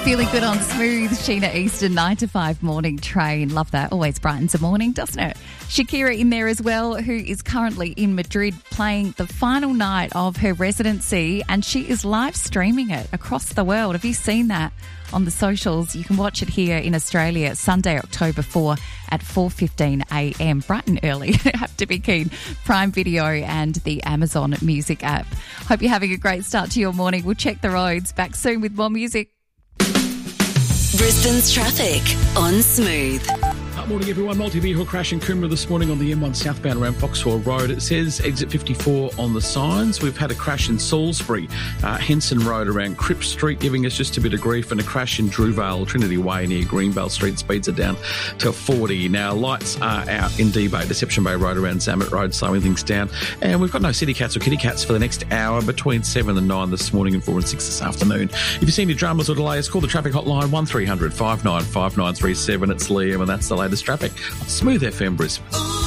Feeling good on Smooth, Sheena Easton, 9 to 5 morning train. Love that. Always brightens the morning, doesn't it? Shakira in there as well, who is currently in Madrid playing the final night of her residency, and she is live streaming it across the world. Have you seen that on the socials? You can watch it here in Australia Sunday, October 4 at 4:15am. Bright and early. Have to be keen. Prime Video and the Amazon Music app. Hope you're having a great start to your morning. We'll check the roads. Back soon with more music. Brisbane's traffic on Smooth. Morning, everyone. Multi-vehicle crash in Coomera this morning on the M1 southbound around Foxhall Road. It says exit 54 on the signs. We've had a crash in Salisbury, Henson Road around Cripps Street, giving us just a bit of grief, and a crash in Drewvale, Trinity Way near Greenvale Street. Speeds are down to 40. Now, lights are out in D-Bay, Deception Bay Road around Zamet Road, slowing things down. And we've got no city cats or kitty cats for the next hour between 7 and 9 this morning and 4 and 6 this afternoon. If you see any dramas or delays, call the traffic hotline 1300 595937. It's Liam, and that's the latest traffic on Smooth FM Brisbane.